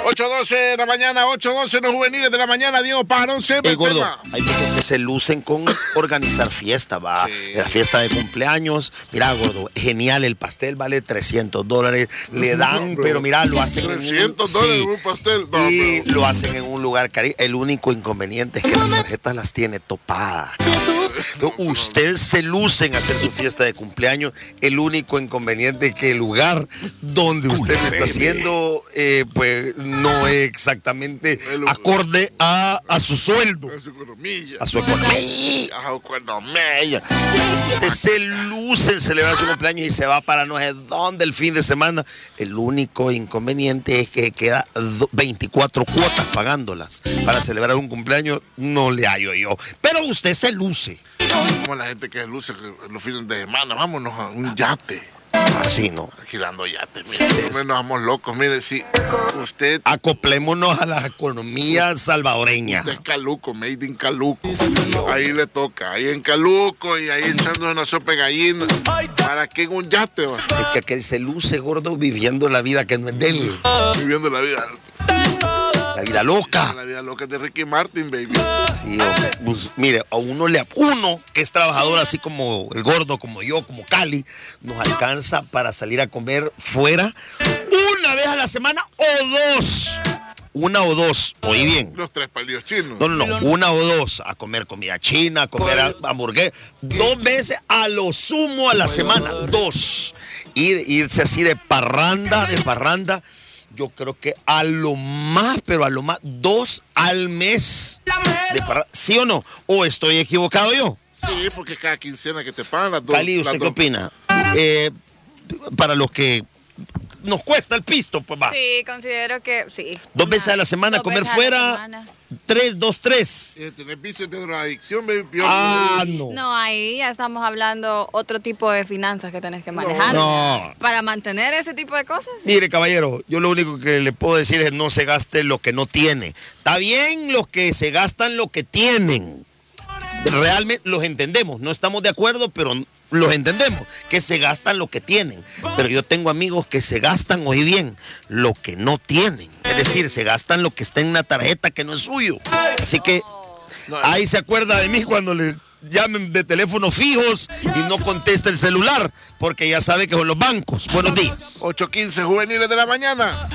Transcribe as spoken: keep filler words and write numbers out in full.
ocho doce de la mañana, ocho doce los juveniles de la mañana, Diego Pajarón siempre. Hey, gordo, hay muchos que se lucen con organizar fiesta, va. Sí. La fiesta de cumpleaños. Mira, gordo, genial, el pastel vale trescientos dólares. Le dan, no, pero mira, lo hacen trescientos dólares sí, un pastel. No, y pero... lo hacen en un lugar cari. El único inconveniente es que las tarjetas las tiene topadas. No, usted se luce en hacer su fiesta de cumpleaños. El único inconveniente es que el lugar donde usted lo está haciendo, eh, pues no es exactamente acorde a, a su sueldo. A su economía. A su economía. A su economía. Usted se luce en celebrar su cumpleaños y se va para no sé dónde el fin de semana. El único inconveniente es que queda veinticuatro cuotas pagándolas para celebrar un cumpleaños. No le hallo yo. Pero usted se luce. Como la gente que luce los fines de semana, vámonos a un yate. Así, ¿no? Alquilando yates, mire, no nos vamos locos, mire, si usted... Acoplémonos a la economía salvadoreña. Usted es Caluco, made in Caluco. Ahí le toca, ahí en Caluco y ahí echando una sopa de gallina. ¿Para qué en un yate, va? Es que aquel se luce, gordo, viviendo la vida que no es de él. Viviendo la vida... La vida loca. La vida loca de Ricky Martin, baby. Sí, hombre. Pues, mire, a uno le uno que es trabajador así como el gordo, como yo, como Cali, nos alcanza para salir a comer fuera una vez a la semana o dos. Una o dos, oí bien. Los tres palillos chinos. No, no, no, una o dos. A comer comida china, a comer hamburguesa. Dos veces a lo sumo a la semana. Dos. Y irse así de parranda, de parranda. Yo creo que a lo más, pero a lo más, dos al mes. De parranda. ¿Sí o no? ¿O estoy equivocado yo? Sí, porque cada quincena que te pagan las dos. Cali, ¿usted qué dos... opina? Eh, para los que nos cuesta el pisto, pues va. Sí, considero que sí. Dos veces a la semana, comer fuera. Tres, dos, tres. Eh, tener vicios de drogadicción, baby. Ah, no. No, ahí ya estamos hablando otro tipo de finanzas que tenés que manejar. No. Para mantener ese tipo de cosas. ¿Sí? Mire, caballero, yo lo único que le puedo decir es no se gaste lo que no tiene. Está bien los que se gastan lo que tienen. Realmente los entendemos. No estamos de acuerdo, pero los entendemos. Que se gastan lo que tienen. Pero yo tengo amigos que se gastan, oí bien, lo que no tienen. Es decir, se gastan lo que está en una tarjeta que no es suyo. Así que ahí se acuerda de mí cuando les llamen de teléfonos fijos y no contesta el celular, porque ya sabe que son los bancos. Buenos días. ocho quince juveniles de la mañana.